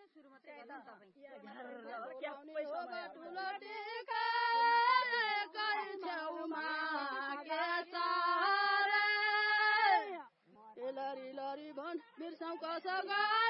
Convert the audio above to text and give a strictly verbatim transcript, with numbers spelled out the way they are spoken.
सुरुमा चाहिँ गर्नु तपाईँ लरी लरी भन बिर्सौँ कसो